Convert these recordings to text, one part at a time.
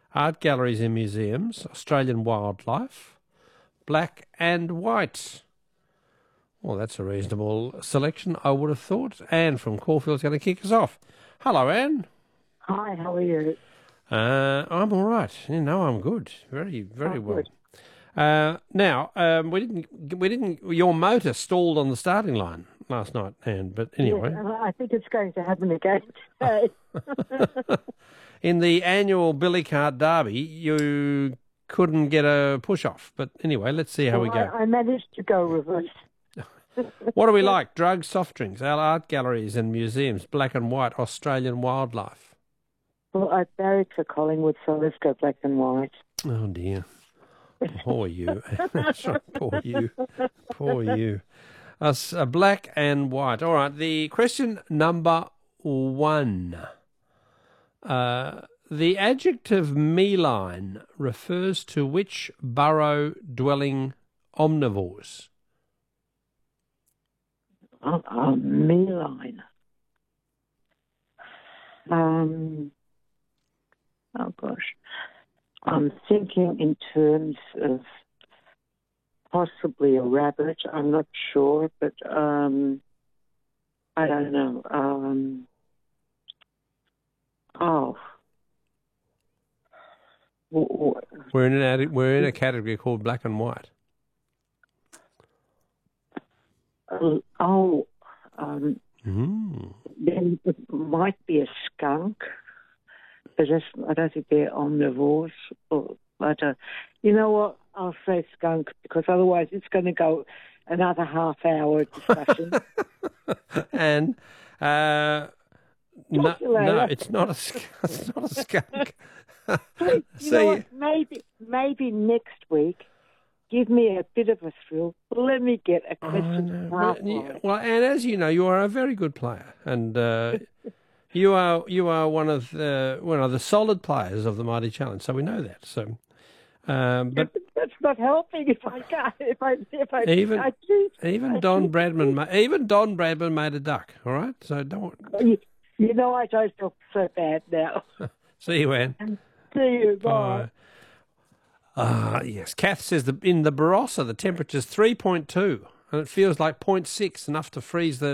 art galleries and museums, Australian wildlife, black and white. Well, that's a reasonable selection, I would have thought. Anne from Caulfield's going to kick us off. Hello, Anne. Hi, how are you? I'm all right. You know, I'm good. Very, very well. Good. Now, we didn't. Your motor stalled on the starting line last night, Anne. But anyway, Yes, I think it's going to happen again today. in the annual Billy Cart Derby, you couldn't get a push off. But anyway, let's see how we go. I managed to go reverse. What do we like? Drugs, soft drinks, our art galleries and museums, black and white, Australian wildlife. Well, I barrack for Collingwood, so let's go black and white. Oh dear. Poor you. That's right, poor you. Poor you. Us, black and white. All right, the question number 1. The adjective meline refers to which burrow-dwelling omnivores? Mealine. Oh gosh. I'm thinking in terms of possibly a rabbit. I'm not sure, but I don't know. We're in a category called black and white. Then it might be a skunk, but I don't think they're omnivores. But you know what? I'll say skunk because otherwise it's going to go another half-hour discussion. And no, it's not a skunk. Please, you know what? Maybe next week. Give me a bit of a thrill. Let me get a question. Well, and as you know, you are a very good player, and you are one of the solid players of the Mighty Challenge. So we know that. So, but that's not helping. If I even Don Bradman made a duck. All right, so don't. You know, I don't feel so bad now. See you, Anne. See you. Bye. Yes. Kath says in the Barossa the temperature's 3.2 and it feels like 0.6, enough to freeze the ...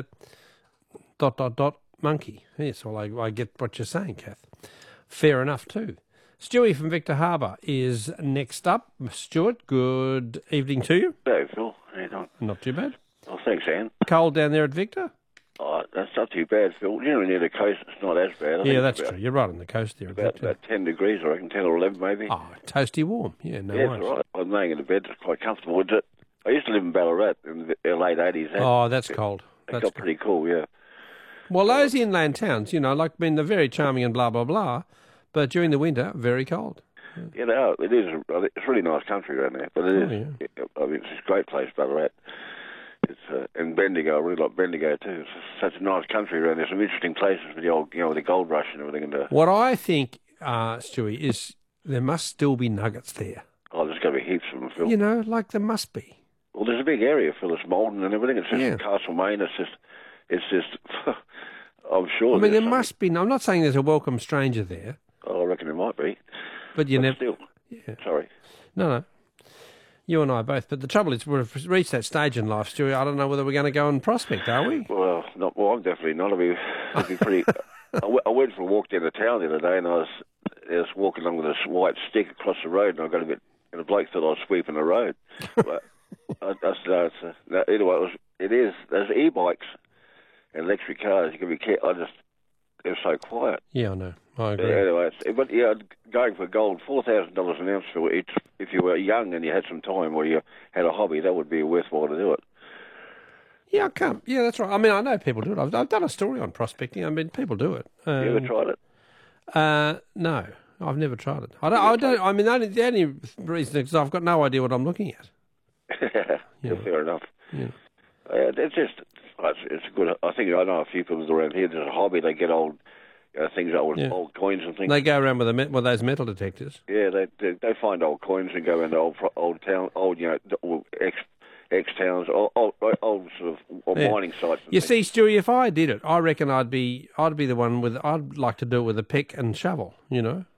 monkey. Yes, well, I get what you're saying, Kath. Fair enough too. Stewie from Victor Harbour is next up. Stuart, good evening to you. Hello, Phil. How you doing? Not too bad. Oh, thanks, Anne. Cold down there at Victor? Oh, that's not too bad, Phil. Generally near the coast, it's not as bad. Yeah, that's true. You're right on the coast there. About 10 degrees, I reckon, 10 or 11 maybe. Oh, toasty warm. Yeah, no yeah, worries. that's right. I'm laying in the bed. It's quite comfortable. I used to live in Ballarat in the late 80s. Oh, that's cold. It got pretty cool, yeah. Well, those inland towns, you know, like, I mean, they're very charming and blah, blah, blah, but during the winter, very cold. Yeah, no, it is. It's a really nice country around there, but it is. Yeah. I mean, it's a great place, Ballarat. It's and Bendigo, I really like Bendigo too. It's such a nice country around there. Some interesting places with the old, with the gold rush and everything. What I think, Stewie, is there must still be nuggets there. Oh, there's got to be heaps of them, Phil. You know, like there must be. Well, there's a big area, Phil. It's Malden and everything. It's just Castlemaine. It's just. I'm sure. I mean, there must be. I'm not saying there's a welcome stranger there. Oh, I reckon there might be. But you never. Still. Yeah. Sorry. No. You and I both. But the trouble is, we've reached that stage in life, Stewie. I don't know whether we're going to go and prospect, are we? Well, I'm definitely not. It'd be pretty. I went for a walk down the town the other day, and I was walking along with this white stick across the road, and I got a bit. And the bloke thought I was sweeping the road. But anyway, it is. There's e-bikes and electric cars. You can be careful. They're so quiet. Yeah, I know. I agree. Anyway, but going for gold, $4,000 an ounce for it. If you were young and you had some time or you had a hobby, that would be worthwhile to do it. Yeah, I can't. Yeah, that's right. I mean, I know people do it. I've done a story on prospecting. I mean, people do it. You ever tried it? No, I've never tried it. I don't. I mean, the only reason is I've got no idea what I'm looking at. Yeah, fair enough. Yeah. It's just. It's a good. I think I know a few people around here. There's a hobby. They get old things, old coins and things. They go around with those metal detectors. Yeah, they find old coins and go into old town, ex towns, old sort of mining sites. You see, Stewie, if I did it, I reckon I'd be the one with. I'd like to do it with a pick and shovel. You know.